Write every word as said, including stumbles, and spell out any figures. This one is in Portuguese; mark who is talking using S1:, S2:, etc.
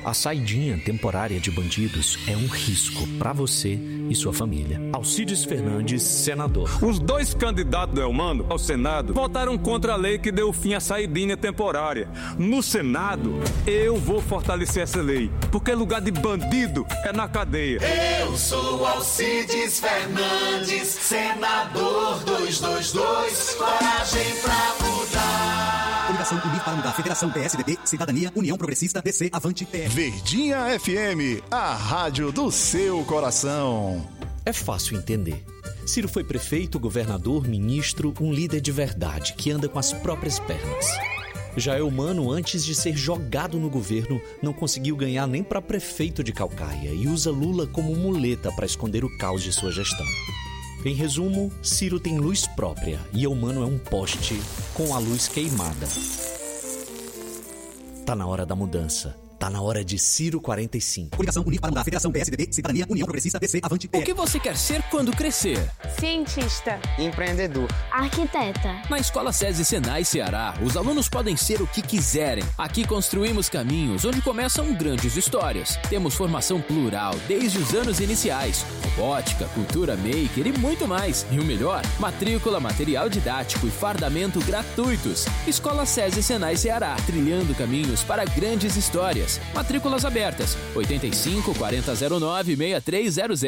S1: A saidinha temporária de bandidos é um risco para você e sua família. Alcides Fernandes, senador.
S2: Os dois candidatos do Elmano ao Senado votaram contra a lei que deu fim à saidinha temporária. No Senado, eu vou fortalecer essa lei, porque lugar de bandido é na cadeia.
S3: Eu sou Alcides Fernandes, senador duzentos e vinte e dois, coragem pra mudar.
S4: Coligação Unir para Mudar, Federação P S D B, Cidadania, União Progressista, D C, Avante, P F.
S5: Verdinha F M, a rádio do seu coração.
S1: É fácil entender. Ciro foi prefeito, governador, ministro, um líder de verdade, que anda com as próprias pernas. Já Eumano, antes de ser jogado no governo, não conseguiu ganhar nem para prefeito de Caucaia e usa Lula como muleta para esconder o caos de sua gestão. Em resumo, Ciro tem luz própria e Eumano é um poste com a luz queimada. Tá na hora da mudança. Tá na hora de Ciro quarenta e cinco.
S4: Coligação Unir para Mudar, Federação P S D B, Cidadania, União Progressista, D C, Avante, P F.
S6: O que você quer ser quando crescer?
S7: Cientista.
S8: Empreendedor.
S7: Arquiteta.
S6: Na Escola SESI Senai Ceará, os alunos podem ser o que quiserem. Aqui construímos caminhos onde começam grandes histórias. Temos formação plural desde os anos iniciais. Robótica, cultura maker e muito mais. E o melhor, matrícula, material didático e fardamento gratuitos. Escola SESI Senai Ceará, trilhando caminhos para grandes histórias. Matrículas abertas. oito cinco, quatro zero nove, seis três zero zero.